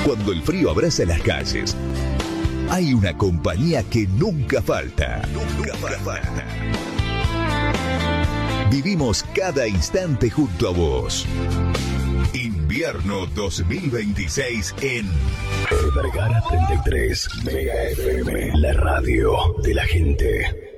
Cuando el frío abraza las calles, hay una compañía que nunca falta. Nunca falta. Vivimos cada instante junto a vos. Invierno 2026 en Vergara 33 Mega FM, la radio de la gente.